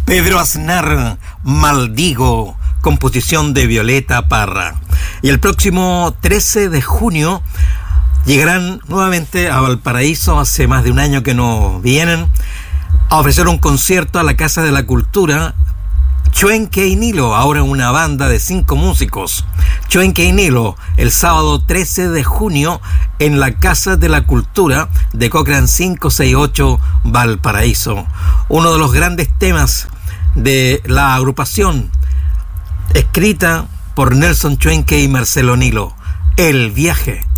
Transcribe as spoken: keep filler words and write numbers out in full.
Pedro Aznar, Maldigo, composición de Violeta Parra. Y el próximo trece de junio llegarán nuevamente a Valparaíso, hace más de un año que no vienen, a ofrecer un concierto a la Casa de la Cultura, Chuenque y Nilo, ahora una banda de cinco músicos. Chuenque y Nilo, el sábado trece de junio en la Casa de la Cultura de Cochrane quinientos sesenta y ocho, Valparaíso. Uno de los grandes temas de la agrupación, escrita por Nelson Chuenque y Marcelo Nilo, El Viaje.